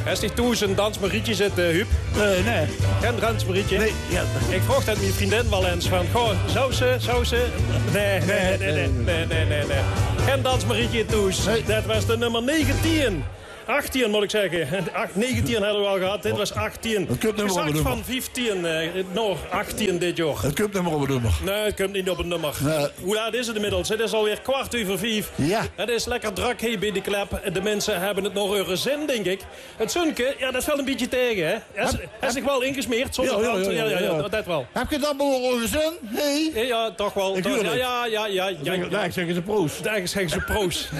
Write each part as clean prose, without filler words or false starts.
Is die toen een dansmarietje zitten, Huub? Nee. Geen dansmarietje? Nee, ja. Ik vroeg dat mijn vriendin wel eens van, goh, zou ze? Nee. Geen dansmarietje toes. Nee. Dat was de nummer 19. 18 moet ik zeggen. 19 hadden we al gehad, dit was 18. Het komt nummer op het Gezakt nummer. van 15, nog 18 dit jaar. Het komt nummer op het nummer. Nee, het komt niet op het nummer. Nee. Hoe laat is het inmiddels? Het is alweer 5:15. Ja. Het is lekker druk hier bij de klep. De mensen hebben het nog hun zin, denk ik. Het zonke, ja, dat is wel een beetje tegen, hè? Hij is zich wel ingesmeerd, zonder Ja, brand. ja, Ja, dat wel. Heb je het allemaal al gezien? Nee. Ja, toch wel. Ik Toch, wil het. ja. Daar zeggen ze proost. Daar zeggen ze proos.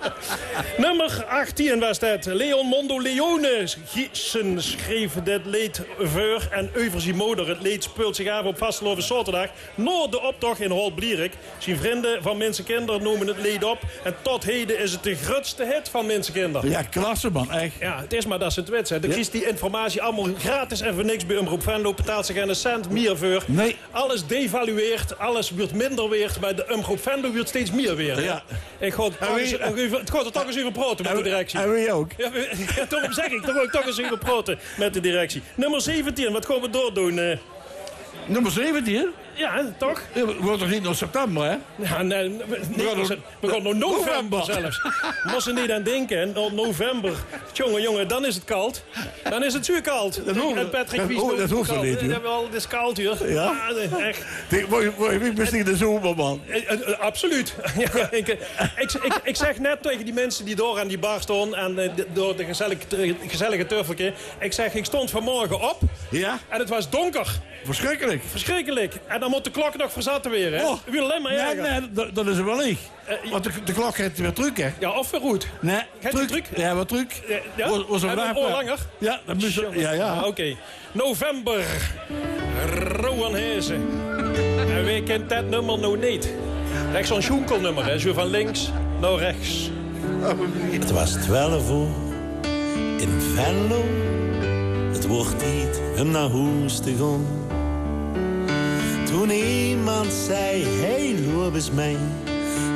Nummer 18 was dat. Leon Mondo Leone Giesen schreef dit lied voor en over zijn moeder. Het lied speelt zich af op vastelovende zaterdag. Na de optocht in Holblierik. Zijn vrienden van Mensenkinder noemen het lied op. En tot heden is het de grootste hit van Mensenkinder. Ja, klasse man, echt. Ja, het is maar dat ze het weten. Dan krijgt die informatie allemaal gratis en voor niks bij Omroep Venlo. Betaalt zich geen cent meer voor. Nee. Alles devalueert, alles wordt minder weert. Maar de Omroep Venlo wordt steeds meer weer. Ja. Het gaat er toch eens over praten met de directie. En wie ook. Ja, daarom zeg ik, dan wil ik toch eens even praten met de directie. Nummer 17, wat gaan we doordoen? Nummer 17? Ja, toch? Ja, wordt toch niet nog september, hè? Ja, nee, we gaan nog november zelfs. Moest je niet aan denken, november. Jongen, dan is het koud. Dan is het zuur koud. En Patrick Wies dat hoeft wel niet, hoor. Het is koud hier. Ja? Echt. Word je misschien de zomerman? Absoluut. Ja, ik zeg net tegen die mensen die door aan die bar stonden en door de gezellige turfeltje. Ik zeg, ik stond vanmorgen op Ja? en het was donker. Verschrikkelijk. Verschrikkelijk. En dan moet de klok nog verzetten weer, hè? Oh. U wil alleen maar erger. Nee, dat is het wel niet. Want de klok gaat weer terug, hè? Ja, of verroet. Nee, Gaat die terug? Ja, wat terug. Ja? Was een Hebben we een oor langer? Ja, dat moest ja. Oké. November. Rowan Hezen. En wie kent dat nummer nou niet? Dat is zo'n schoenkelnummer, hè? Zo van links naar rechts. Het was 12 uur in Venlo. Het wordt tijd om naar huis te gaan. Toen iemand zei, hey, loop eens mij.